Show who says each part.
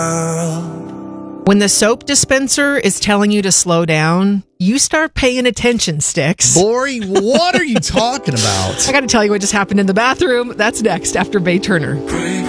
Speaker 1: When the soap dispenser is telling you to slow down, you start paying attention, Sticks.
Speaker 2: Lori, what are you talking about?
Speaker 1: I got to tell you what just happened in the bathroom. That's next after Bay Turner.